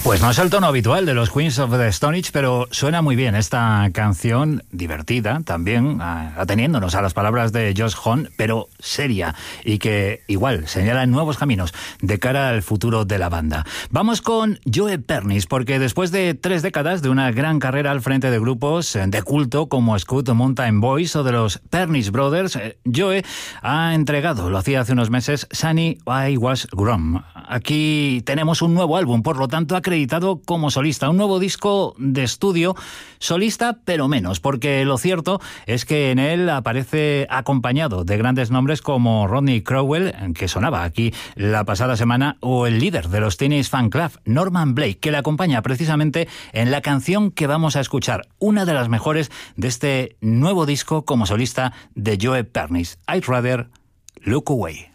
Pues no es el tono habitual de los Queens of the Stone Age, pero suena muy bien esta canción, divertida también, ateniéndonos a las palabras de Josh Homme, pero seria, y que igual señala nuevos caminos de cara al futuro de la banda. Vamos con Joe Pernis, porque después de 3 décadas de una gran carrera al frente de grupos de culto como Scud Mountain Boys o de los Pernis Brothers, Joe ha entregado, lo hacía hace unos meses, Sunny I Was Grown. Aquí tenemos un nuevo álbum, por lo tanto acreditado como solista, un nuevo disco de estudio, solista pero menos, porque lo cierto es que en él aparece acompañado de grandes nombres como Rodney Crowell, que sonaba aquí la pasada semana, o el líder de los Teenage Fan Club, Norman Blake, que le acompaña precisamente en la canción que vamos a escuchar, una de las mejores de este nuevo disco como solista de Joe Pernis, I'd Rather Look Away.